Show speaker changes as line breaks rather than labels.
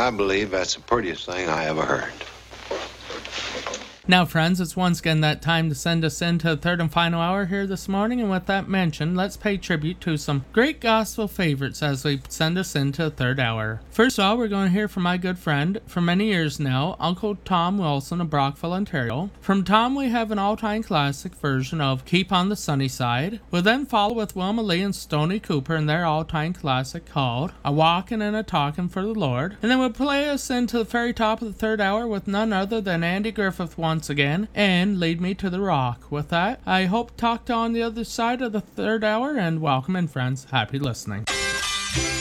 I believe that's the prettiest thing I ever heard.
Now, friends, it's once again that time to send us into the third and final hour here this morning, and with that mentioned, let's pay tribute to some great gospel favorites as we send us into the third hour. First of all, we're going to hear from my good friend, for many years now, Uncle Tom Wilson of Brockville, Ontario. From Tom, we have an all-time classic version of Keep on the Sunny Side. We'll then follow with Wilma Lee and Stoney Cooper and their all-time classic called A Walkin' and a Talkin' for the Lord. And then we'll play us into the very top of the third hour with none other than Andy Griffith once again, and Lead Me to the Rock. With that, I hope to talk to you on the other side of the third hour, and welcome in, friends. Happy listening.